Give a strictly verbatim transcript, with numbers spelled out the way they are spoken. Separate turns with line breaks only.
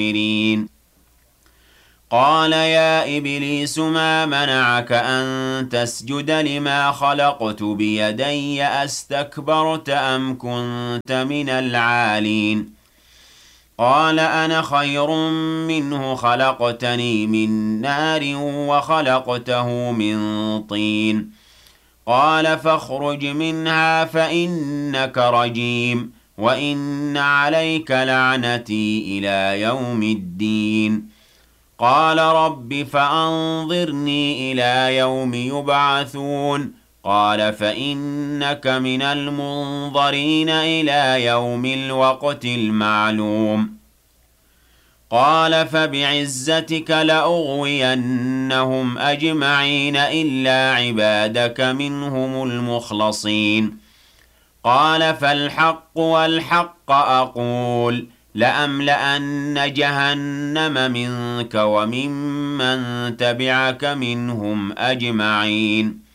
قال يا إبليس ما منعك أن تسجد لما خلقت بيدي أستكبرت أم كنت من العالين قال أنا خير منه خلقتني من نار وخلقته من طين قال فاخرج منها فإنك رجيم وإن عليك لعنتي إلى يوم الدين قال رب فأنظرني إلى يوم يبعثون قال فإنك من المنظرين إلى يوم الوقت المعلوم قال فبعزتك لأغوينهم أجمعين إلا عبادك منهم المخلصين قال فالحق والحق أقول لأملأن جهنم منك وممن تبعك منهم أجمعين